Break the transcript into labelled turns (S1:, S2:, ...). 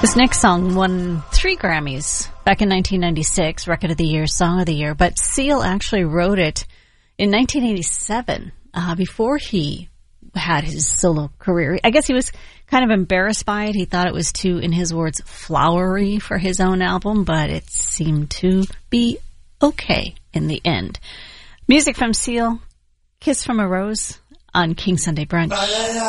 S1: This next song won 3 Grammys back in 1996, Record of the Year, Song of the Year, but Seal actually wrote it in 1987, before he had his solo career. I guess he was kind of embarrassed by it. He thought it was too, in his words, flowery for his own album, but it seemed to be okay in the end. Music from Seal, Kiss from a Rose on King Sunday Brunch.